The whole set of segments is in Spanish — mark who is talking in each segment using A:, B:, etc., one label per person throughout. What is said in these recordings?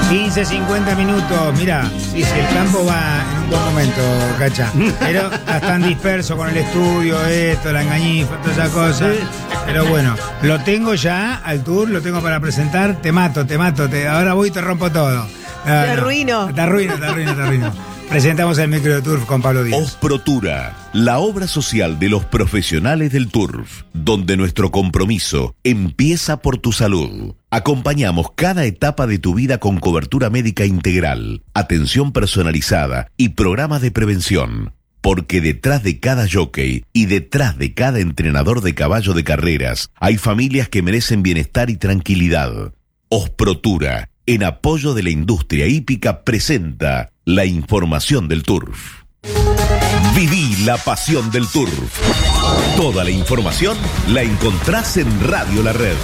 A: 15, 50 minutos. Mira, sí, el campo va en un buen momento, Cacha. Pero están dispersos con el estudio, esto, la engañifa, todas esas cosas. Pero bueno, lo tengo ya al tour, lo tengo para presentar. Te mato. Ahora voy y te rompo todo.
B: Te arruino.
A: Te arruino. Presentamos el micro de Turf con Pablo Díaz.
C: Osprotura, la obra social de los profesionales del Turf, donde nuestro compromiso empieza por tu salud. Acompañamos cada etapa de tu vida con cobertura médica integral, atención personalizada y programas de prevención. Porque detrás de cada jockey y detrás de cada entrenador de caballo de carreras hay familias que merecen bienestar y tranquilidad. Osprotura, en apoyo de la industria hípica, presenta la información del Turf. Viví la pasión del Turf. Toda la información la encontrás en Radio La Red.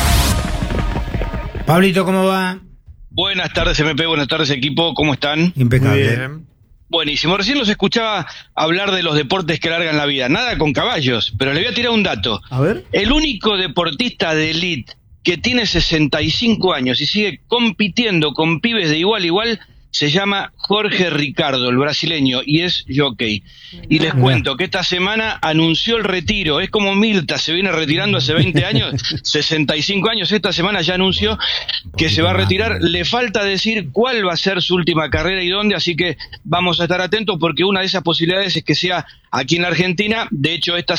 A: Pablito, ¿cómo va?
D: Buenas tardes, MP, buenas tardes, equipo, ¿cómo están?
A: Impecable.
D: Buenísimo, recién los escuchaba hablar de los deportes que alargan la vida. Nada con caballos, pero le voy a tirar un dato.
B: A ver.
D: El único deportista de elite que tiene 65 años y sigue compitiendo con pibes de igual a igual se llama Jorge Ricardo, el brasileño, y es jockey. Y les cuento que esta semana anunció el retiro. Es como Mirta, se viene retirando hace 20 años, 65 años, esta semana ya anunció que se va a retirar. Le falta decir cuál va a ser su última carrera y dónde, así que vamos a estar atentos porque una de esas posibilidades es que sea aquí en la Argentina. De hecho, esta